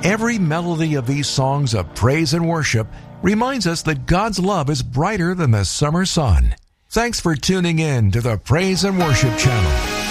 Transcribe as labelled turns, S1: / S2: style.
S1: Every melody of these songs of praise and worship reminds us that God's love is brighter than the summer sun. Thanks for tuning in to the Praise and Worship Channel.